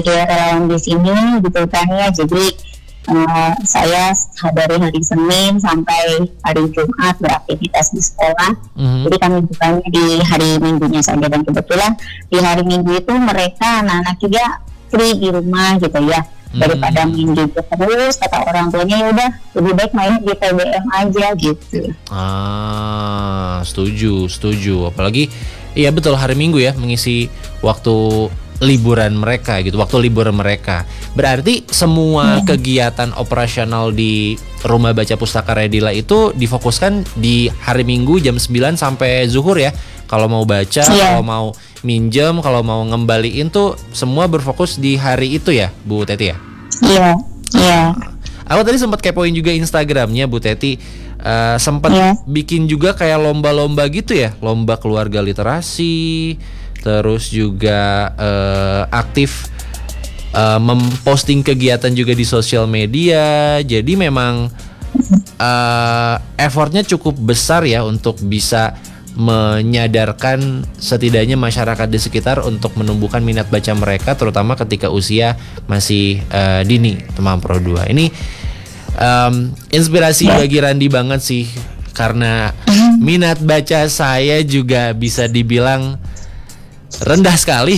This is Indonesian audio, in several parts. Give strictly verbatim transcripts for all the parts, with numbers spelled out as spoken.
sebagai relawan di sini gitu kan ya. Jadi Uh, saya dari hari Senin sampai hari Jumat beraktivitas di sekolah. Mm-hmm. Jadi kami bukanya di hari Minggunya saja, dan kebetulan di hari Minggu itu mereka anak-anak juga free di rumah gitu ya. Mm-hmm. Daripada main juga terus, kata orang tuanya ya udah lebih baik main di T B M aja gitu. Ah, setuju, setuju. Apalagi iya betul, hari Minggu ya mengisi waktu liburan mereka gitu, waktu liburan mereka. Berarti semua hmm. kegiatan operasional di Rumah Baca Pustaka Redila itu difokuskan di hari Minggu jam sembilan sampai zuhur ya. Kalau mau baca, yeah. kalau mau minjem, kalau mau ngembaliin tuh semua berfokus di hari itu ya, Bu Teti ya? Iya, iya. Aku tadi sempat kepoin juga Instagramnya Bu Teti, uh, sempat yeah. bikin juga kayak lomba-lomba gitu ya, lomba keluarga literasi. Terus juga uh, aktif uh, memposting kegiatan juga di sosial media. Jadi memang uh, effortnya cukup besar ya untuk bisa menyadarkan setidaknya masyarakat di sekitar untuk menumbuhkan minat baca mereka, terutama ketika usia masih uh, dini, teman Pro dua. Ini um, inspirasi bagi Randi banget sih, karena minat baca saya juga bisa dibilang rendah sekali.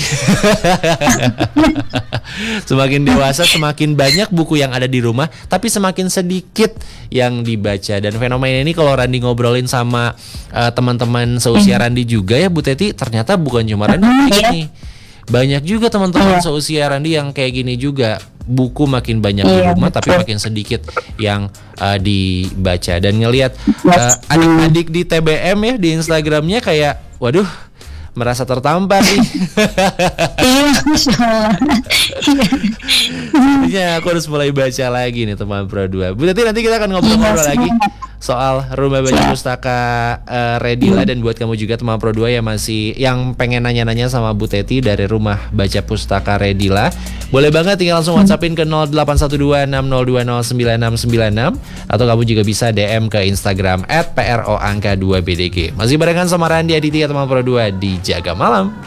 Semakin dewasa semakin banyak buku yang ada di rumah, tapi semakin sedikit yang dibaca. Dan fenomena ini kalau Randi ngobrolin sama uh, teman-teman seusia Randi juga ya Bu Teti, ternyata bukan cuma Randi kayak gini. Banyak juga teman-teman seusia Randi yang kayak gini juga. Buku makin banyak di rumah tapi makin sedikit yang uh, dibaca. Dan ngelihat uh, adik-adik di T B M ya di Instagramnya kayak waduh, merasa tertampar nih. Ya, aku harus mulai baca lagi nih teman Pro dua. Bu Teti, nanti kita akan ngobrol-ngobrol lagi soal Rumah Baca Pustaka uh, Redila. Dan buat kamu juga teman Pro dua yang masih yang pengen nanya-nanya sama Bu Teti dari Rumah Baca Pustaka Redila, boleh banget tinggal langsung WhatsAppin ke nol delapan satu dua enam nol dua nol sembilan enam sembilan enam, atau kamu juga bisa D M ke Instagram at pro angka dua b d g. Masih barengan sama Randi Aditya teman Pro dua di Jaga Malam.